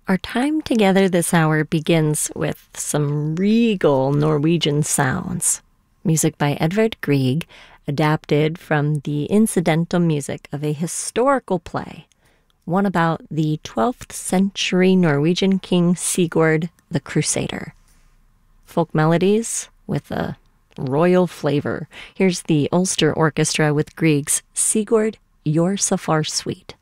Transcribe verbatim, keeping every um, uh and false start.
Our time together this hour begins with some regal Norwegian sounds. Music by Edvard Grieg, adapted from the incidental music of a historical play, one about the twelfth century Norwegian king Sigurd the Crusader. Folk melodies with a royal flavor. Here's the Ulster Orchestra with Grieg's Sigurd Your Safar Suite.